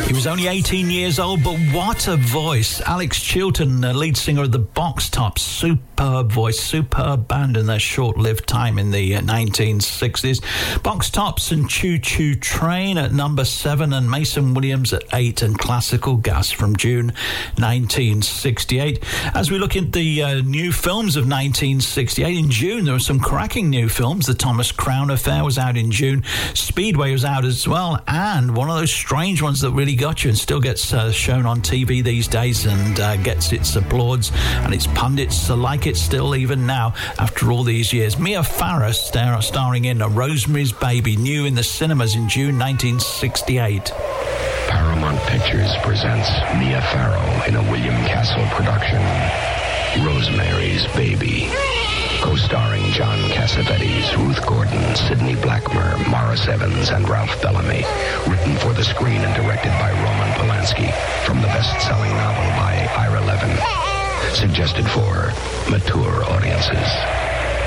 He was only 18 years old, but what a voice. Alex Chilton, lead singer of the Box Tops, superb voice, superb band in their short-lived time in the 1960s. Box Tops and Choo Choo Train at number 7 and Mason Williams at 8 and Classical Gas from June 1968. As we look at the new films of 1968, in June there were some cracking new films. The Thomas Crown Affair was out in June. Speedway was out as well, and one of those strange ones that really got you and still gets shown on TV these days and gets its applauds and its pundits like it still even now after all these years. Mia Farrow starring in Rosemary's Baby, new in the cinemas in June 1968. Paramount Pictures presents Mia Farrow in a William Castle production, Rosemary's Baby. Co-starring John Cassavetes, Ruth Gordon, Sidney Blackmer, Morris Evans, and Ralph Bellamy. Written for the screen and directed by Roman Polanski. From the best-selling novel by Ira Levin. Suggested for mature audiences.